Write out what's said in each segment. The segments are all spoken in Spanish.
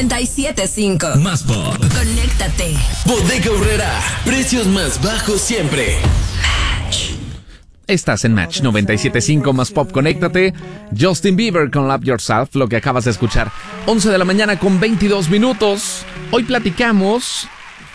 97.5. Más pop. Conéctate. Bodega Aurrera. Precios más bajos siempre. Estás en Match 97.5 Más Pop, conéctate. Justin Bieber con Love Yourself, lo que acabas de escuchar. 11 de la mañana con 22 minutos. Hoy platicamos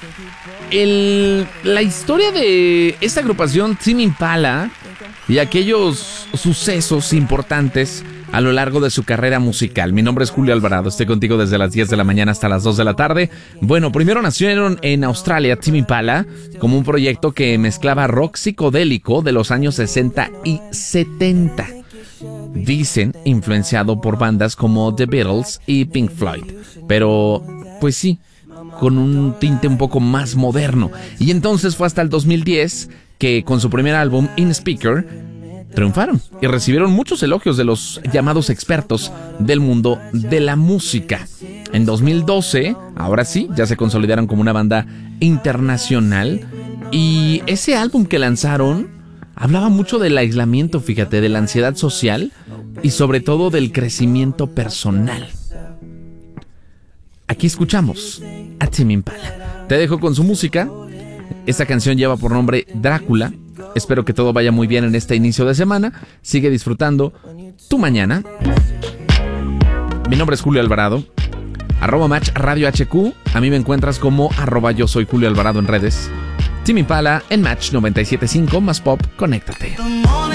la historia de esta agrupación Tame Impala y aquellos sucesos importantes a lo largo de su carrera musical. Mi nombre es Julio Alvarado, estoy contigo desde las 10 de la mañana hasta las 2 de la tarde. Bueno, primero nacieron en Australia Tame Impala como un proyecto que mezclaba rock psicodélico de los años 60 y 70. Dicen influenciado por bandas como The Beatles y Pink Floyd, pero pues sí, con un tinte un poco más moderno. Y entonces fue hasta el 2010 que con su primer álbum, In Speaker, triunfaron y recibieron muchos elogios de los llamados expertos del mundo de la música. En 2012, ahora sí, ya se consolidaron como una banda internacional y ese álbum que lanzaron hablaba mucho del aislamiento, fíjate, de la ansiedad social y sobre todo del crecimiento personal. Aquí escuchamos a Tame Impala. Te dejo con su música. Esta canción lleva por nombre Drácula. Espero que todo vaya muy bien en este inicio de semana. Sigue disfrutando tu mañana. Mi nombre es Julio Alvarado. @Match Radio HQ. A mí me encuentras como @yo soy Julio Alvarado en redes. Tame Impala en Match 97.5 Más Pop. Conéctate.